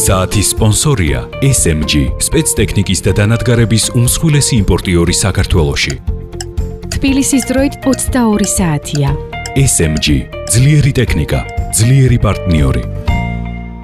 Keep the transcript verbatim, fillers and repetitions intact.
საათის სპონსორია S M G, სპეცტექნიკის და დანადგარების უმსხვილესი იმპორტიორი საქართველოში. თბილისის დროით ოცდაორი საათია. S M G, ძლიერი ტექნიკა, ძლიერი პარტნიორი.